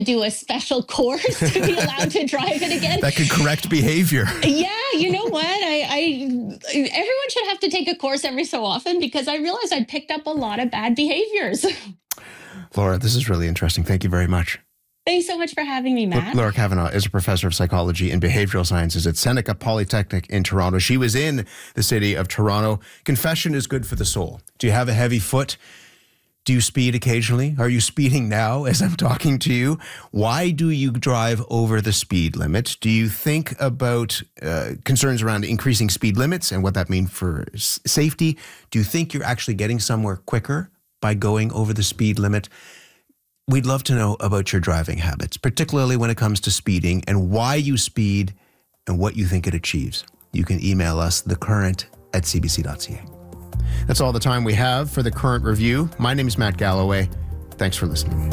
do a special course to be allowed to drive it again. That could correct behavior. Yeah, you know what? Everyone should have to take a course every so often because I realized I'd picked up a lot of bad behaviors. Laura, this is really interesting. Thank you very much. Thanks so much for having me, Matt. Laura Kavanagh is a professor of psychology and behavioral sciences at Seneca Polytechnic in Toronto. She was in the city of Toronto. Confession is good for the soul. Do you have a heavy foot? Do you speed occasionally? Are you speeding now as I'm talking to you? Why do you drive over the speed limit? Do you think about concerns around increasing speed limits and what that means for safety? Do you think you're actually getting somewhere quicker by going over the speed limit? We'd love to know about your driving habits, particularly when it comes to speeding and why you speed and what you think it achieves. You can email us thecurrent@cbc.ca. That's all the time we have for The Current Review. My name is Matt Galloway. Thanks for listening.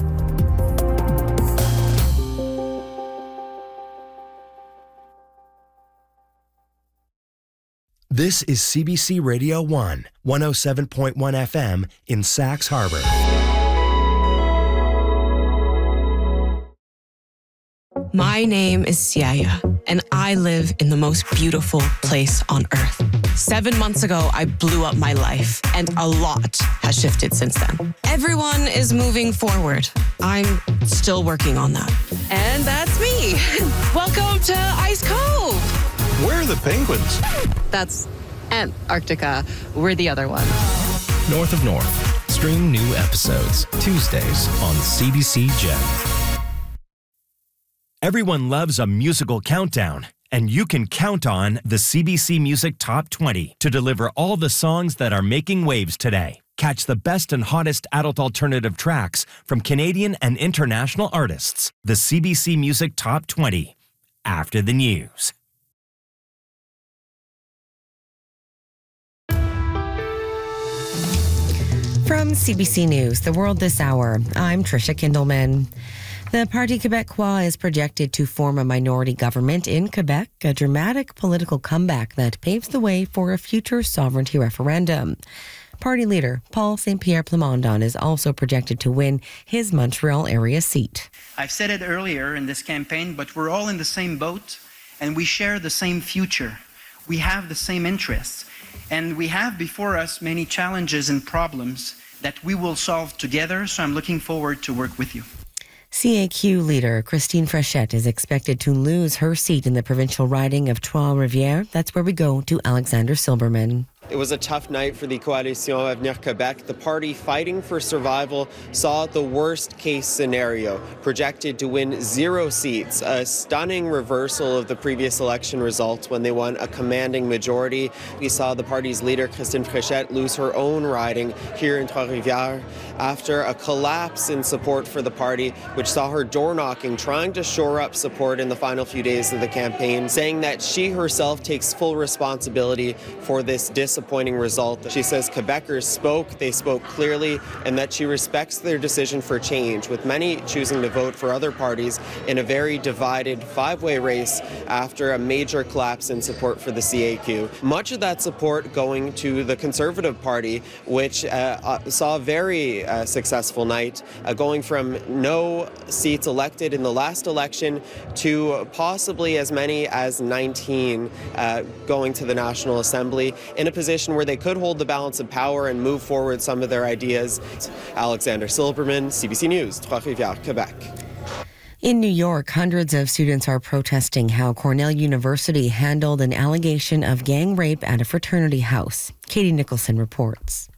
This is CBC Radio 1, 107.1 FM in Sax Harbor. My name is Siaya, and I live in the most beautiful place on earth. 7 months ago, I blew up my life, and a lot has shifted since then. Everyone is moving forward. I'm still working on that. And that's me. Welcome to Ice Cove. Where are the penguins? That's Antarctica. We're the other one. North of North. Stream new episodes Tuesdays on CBC Gem. Everyone loves a musical countdown, and you can count on the CBC Music Top 20 to deliver all the songs that are making waves today. Catch the best and hottest adult alternative tracks from Canadian and international artists. The CBC Music Top 20 after the news. From CBC News, The World This Hour, I'm Tricia Kindleman. The Parti Québécois is projected to form a minority government in Quebec, a dramatic political comeback that paves the way for a future sovereignty referendum. Party leader Paul Saint-Pierre Plamondon is also projected to win his Montreal area seat. I've said it earlier in this campaign, but we're all in the same boat and we share the same future. We have the same interests and we have before us many challenges and problems that we will solve together, so I'm looking forward to work with you. CAQ leader Christine Frechette is expected to lose her seat in the provincial riding of Trois-Rivières. That's where we go to Alexander Silberman. It was a tough night for the Coalition Avenir Québec. The party fighting for survival saw the worst case scenario, projected to win 0 seats, a stunning reversal of the previous election results when they won a commanding majority. We saw the party's leader, Christine Frechette, lose her own riding here in Trois-Rivières after a collapse in support for the party, which saw her door-knocking, trying to shore up support in the final few days of the campaign, saying that she herself takes full responsibility for this disappointing result. She says Quebecers they spoke clearly, and that she respects their decision for change, with many choosing to vote for other parties in a very divided 5-way race after a major collapse in support for the CAQ. Much of that support going to the Conservative Party, which saw a very successful night, going from no seats elected in the last election to possibly as many as 19 going to the National Assembly in a position where they could hold the balance of power and move forward some of their ideas. Alexander Silberman, CBC News, Trois-Rivières, Quebec. In New York, hundreds of students are protesting how Cornell University handled an allegation of gang rape at a fraternity house. Katie Nicholson reports.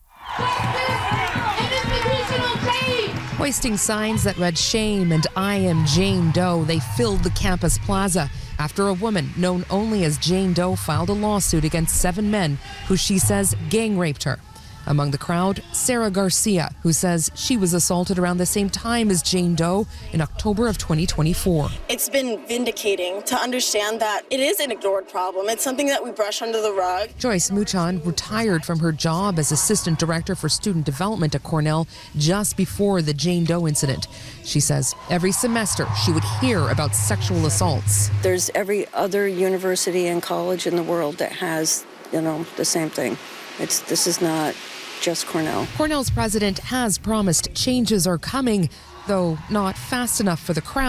Hoisting signs that read "Shame" and "I am Jane Doe," they filled the campus plaza after a woman known only as Jane Doe filed a lawsuit against 7 men who she says gang raped her. Among the crowd, Sarah Garcia, who says she was assaulted around the same time as Jane Doe in October of 2024. It's been vindicating to understand that it is an ignored problem. It's something that we brush under the rug. Joyce Muchan retired from her job as Assistant Director for Student Development at Cornell just before the Jane Doe incident. She says every semester she would hear about sexual assaults. There's every other university and college in the world that has, the same thing. This is not just Cornell. Cornell's president has promised changes are coming, though not fast enough for the crowd.